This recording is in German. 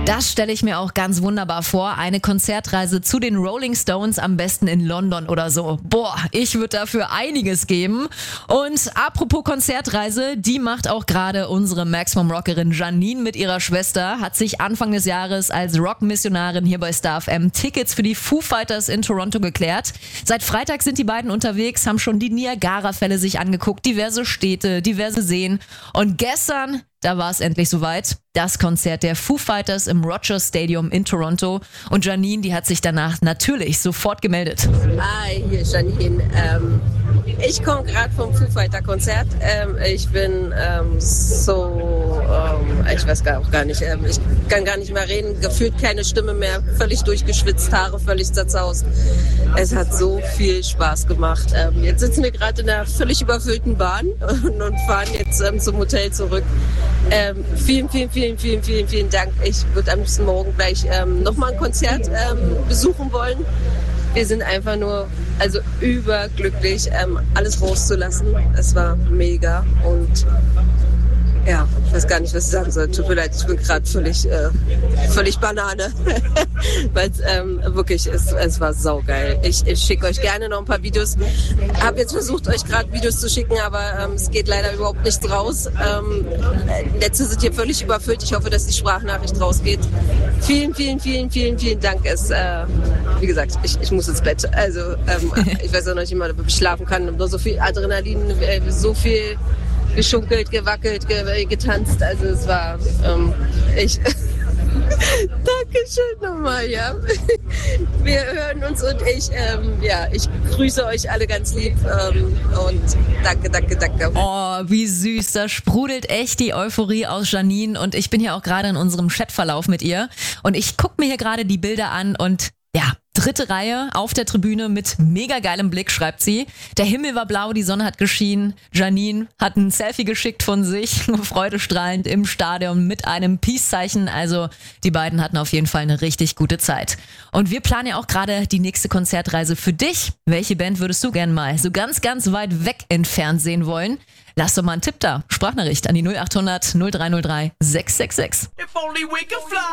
Das stelle ich mir auch ganz wunderbar vor. Eine Konzertreise zu den Rolling Stones, am besten in London oder so. Boah, ich würde dafür einiges geben. Und apropos Konzertreise, die macht auch gerade unsere Maximum-Rockerin Janine mit ihrer Schwester. Hat sich Anfang des Jahres als Rockmissionarin hier bei Star FM Tickets für die Foo Fighters in Toronto geklärt. Seit Freitag sind die beiden unterwegs, haben schon die Niagara-Fälle sich angeguckt, diverse Städte, diverse Seen. Und gestern, da war es endlich soweit. Das Konzert der Foo Fighters im Rogers Stadium in Toronto. Und Janine, die hat sich danach natürlich sofort gemeldet. Hi, hier ist Janine. Ich komme gerade vom Foo Fighter Konzert. Ich bin ich weiß gar nicht, ich kann gar nicht mehr reden, gefühlt keine Stimme mehr, völlig durchgeschwitzt, Haare völlig zerzaust. Es hat so viel Spaß gemacht. Jetzt sitzen wir gerade in einer völlig überfüllten Bahn und fahren jetzt zum Hotel zurück. Vielen Dank. Ich würde am nächsten Morgen gleich nochmal ein Konzert besuchen wollen. Wir sind einfach nur überglücklich, alles rauszulassen. Es war mega und ja, ich weiß gar nicht, was ich sagen soll. Tut mir leid, ich bin gerade völlig Banane. Weil wirklich, es war saugeil. Ich schicke euch gerne noch ein paar Videos. Habe jetzt versucht, euch gerade Videos zu schicken, aber es geht leider überhaupt nichts raus. Netze sind hier völlig überfüllt. Ich hoffe, dass die Sprachnachricht rausgeht. Vielen Dank. Wie gesagt, ich muss ins Bett. Also ich weiß auch noch nicht mal, ob ich schlafen kann. Nur so viel Adrenalin, so viel geschunkelt, gewackelt, getanzt. Also es war Dankeschön nochmal, ja. Wir hören uns und ich grüße euch alle ganz lieb und danke. Oh, wie süß. Da sprudelt echt die Euphorie aus Janine und ich bin hier auch gerade in unserem Chatverlauf mit ihr und ich gucke mir hier gerade die Bilder an und ja, 3. Reihe auf der Tribüne mit mega geilem Blick, schreibt sie. Der Himmel war blau, die Sonne hat geschienen. Janine hat ein Selfie geschickt von sich, freudestrahlend im Stadion mit einem Peace-Zeichen. Also die beiden hatten auf jeden Fall eine richtig gute Zeit. Und wir planen ja auch gerade die nächste Konzertreise für dich. Welche Band würdest du gern mal so ganz weit weg entfernt sehen wollen? Lass doch mal einen Tipp da. Sprachnachricht an die 0800 0303 666.